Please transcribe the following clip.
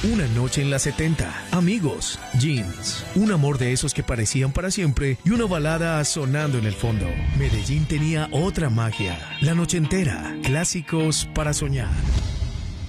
Una noche en la 70, amigos, jeans, un amor de esos que parecían para siempre y una balada sonando en el fondo. Medellín tenía otra magia, la noche entera, clásicos para soñar.